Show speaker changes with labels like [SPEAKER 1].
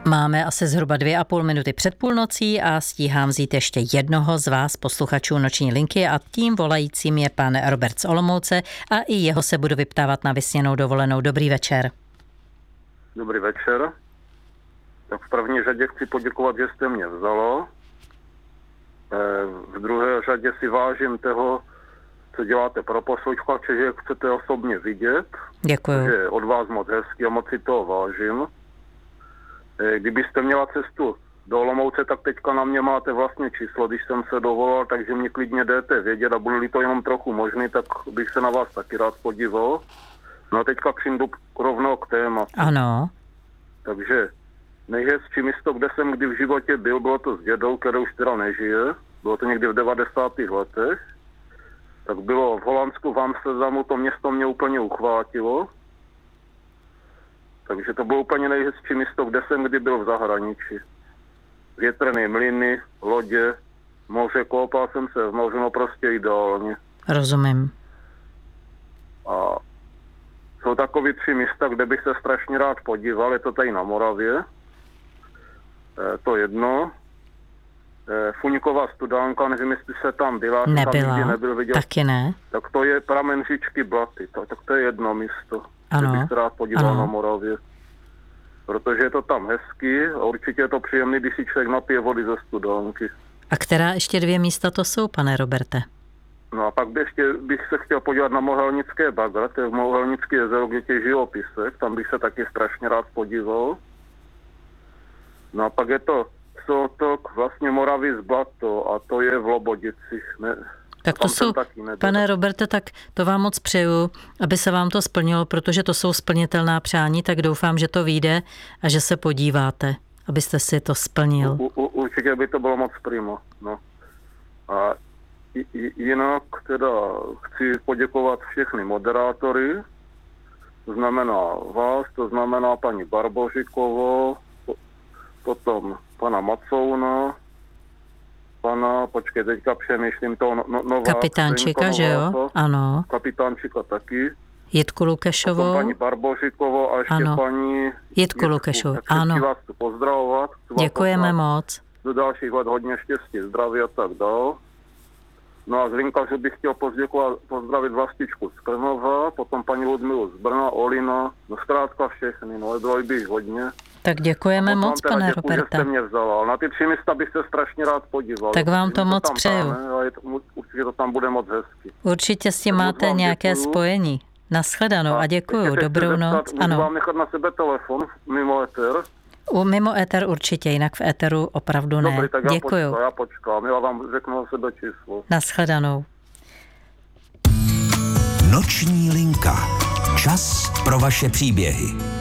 [SPEAKER 1] Máme asi zhruba 2,5 minuty před půlnocí a stíhám vzít ještě jednoho z vás, posluchačů Noční linky, a tím volajícím je pan Robert z Olomouce a i jeho se budu vyptávat na vysněnou dovolenou. Dobrý večer.
[SPEAKER 2] Dobrý večer. Tak v první řadě chci poděkovat, že jste mě vzalo. V druhé řadě si vážím toho, co děláte pro posluchače, že chcete osobně vidět.
[SPEAKER 1] Děkuju.
[SPEAKER 2] Že je od vás moc hezky a moc si toho vážím. Kdybyste měla cestu do Olomouce, tak teďka na mě máte vlastně číslo, když jsem se dovolal, takže mě klidně jdete vědět a bude-li to jenom trochu možný, tak bych se na vás taky rád podíval. No a teďka přijdu rovnou k tématu.
[SPEAKER 1] Ano.
[SPEAKER 2] Takže nejhezčí místo, kde jsem kdy v životě byl, bylo to s dědou, který už teda nežije. Bylo to někdy v 90. letech. Tak bylo v Holandsku, v Amsterdamu, to město mě úplně uchvátilo. Takže to bylo úplně nejhezčí místo, kde jsem kdy byl v zahraničí. Větrné mlyny, lodě, moře, koupal jsem se v moři, no prostě ideálně.
[SPEAKER 1] Rozumím.
[SPEAKER 2] A jsou takový 3 místa, kde bych se strašně rád podíval, je to tady na Moravě. To jedno. Fuňková Studánka, nevím, jestli se tam byla.
[SPEAKER 1] Nebyla,
[SPEAKER 2] tam nebyl, viděl.
[SPEAKER 1] Taky ne.
[SPEAKER 2] Tak to je pramen říčky Blaty, tak to je jedno místo,
[SPEAKER 1] Ano.
[SPEAKER 2] kde bych se rád podíval na Moravě. Protože je to tam hezky a určitě je to příjemný, když si člověk napije vody ze Studánky.
[SPEAKER 1] A která ještě 2 místa to jsou, pane Roberte?
[SPEAKER 2] No a pak ještě bych se chtěl podívat na Mohelnické Bagr, to je v Mohelnické jezero, kde těží živopisek, tam bych se taky strašně rád podíval. No a pak je to soutok vlastně Moravy z Blato a to je v Lobodicích.
[SPEAKER 1] Tak to jsou, pane Roberte, tak to vám moc přeju, aby se vám to splnilo, protože to jsou splnitelná přání, tak doufám, že to vyjde a že se podíváte, abyste si to splnil.
[SPEAKER 2] Určitě by to bylo moc primo. No. A jinak teda chci poděkovat všechny moderátory, to znamená vás, to znamená paní Barbožikovou, potom pana Macouna, teďka přemýšlím toho Nováka.
[SPEAKER 1] Kapitánčika, že jo? Ano.
[SPEAKER 2] Kapitánčika taky.
[SPEAKER 1] Jitku Lukešovou.
[SPEAKER 2] Potom paní Barbožikovou a ještě paní
[SPEAKER 1] Jitku Lukešovou, ano.
[SPEAKER 2] Chci vás tu pozdravovat.
[SPEAKER 1] Děkujeme moc.
[SPEAKER 2] Do dalších let hodně štěstí, zdraví a tak dál. No a z Linkařů bych chtěl pozdravit Vlastičku z Krnova, potom paní Ludmilu z Brna, Olina, no zkrátka všechny, no bylo bych hodně.
[SPEAKER 1] Tak děkujeme moc, pane Roberte.
[SPEAKER 2] Že jste mě vzala. Na ty 3 místa bych se strašně rád podíval.
[SPEAKER 1] Tak vám to moc přeju.
[SPEAKER 2] Určitě to tam bude moc hezky.
[SPEAKER 1] Určitě s tím máte nějaké spojení. Naschledanou a děkuju. Dobrou noc.
[SPEAKER 2] Ano. Můžu vám nechat na sebe telefon mimo éter?
[SPEAKER 1] Mimo éter určitě, jinak v éteru opravdu ne.
[SPEAKER 2] Dobrý, tak
[SPEAKER 1] děkuju.
[SPEAKER 2] Já počkám. Já vám řeknu na sebe číslo.
[SPEAKER 1] Naschledanou.
[SPEAKER 3] Noční linka. Čas pro vaše příběhy.